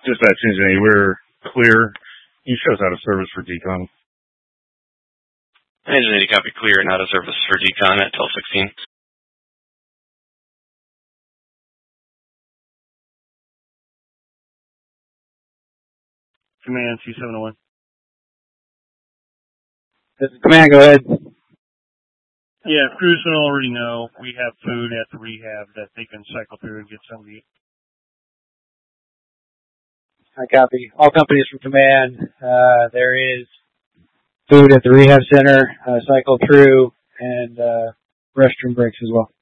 Dispatch Engineer, we're clear. You show us out of service for decon. Engineer copy clear and out of service for decon at 12:16. Command C701. This is Command, go ahead. Yeah, crews don't already know. We have food at the rehab that they can cycle through and get some to eat. I copy. All companies from Command, there is food at the rehab center, cycle through, and restroom breaks as well.